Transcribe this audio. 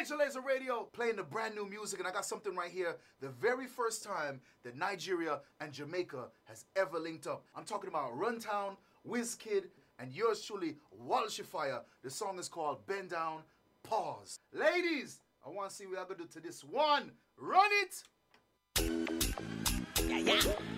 Major Lazer Radio playing the brand new music, and I got something right here. The very first time that Nigeria and Jamaica has ever linked up. I'm talking about Runtown, Wizkid, and yours truly, Walshifier. The song is called Bend Down, Pause. Ladies, I want to see what I'm going to do to this one. Run it! Yeah, yeah.